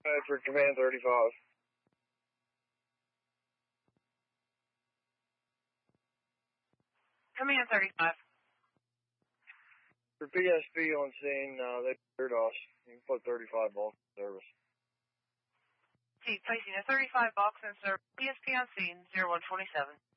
For Command 35. Command 35. For PSP on scene, they cleared us. You can put 35 box in service. Placing a 35 box in service. PSP on scene, 0127.